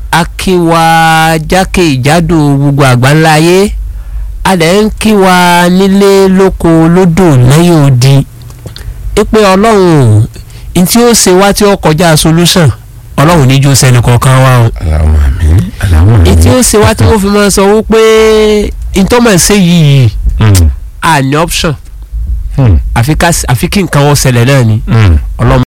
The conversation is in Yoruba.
akíwa jákèjádò gbogbo àgbáńlá ayé a dẹ̀ ń kíwa nílé lóko lódò lẹ́yìn odi pé ọlọ́run tí ó ṣe wá tí ó kọjá solution ọlọ́run níjó sẹ́ni kọ̀ọ̀kan wá o. tí ó ṣe wá tí ó fi máa sọ wípé ìtọ́mọ̀ ṣe yìí àní option àfi kí nǹkan wọ́n ṣẹlẹ̀ náà ni ọlọ́run.